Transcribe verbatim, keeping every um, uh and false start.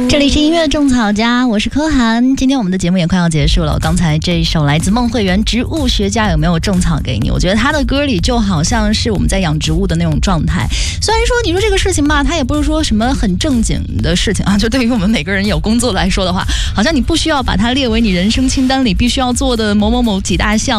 这里是音乐种草家，我是柯涵。今天我们的节目也快要结束了，刚才这一首来自孟慧圆，植物学家有没有种草给你？我觉得他的歌里就好像是我们在养植物的那种状态。虽然说你说这个事情吧，它也不是说什么很正经的事情啊，就对于我们每个人有工作来说的话，好像你不需要把它列为你人生清单里必须要做的某某某几大项。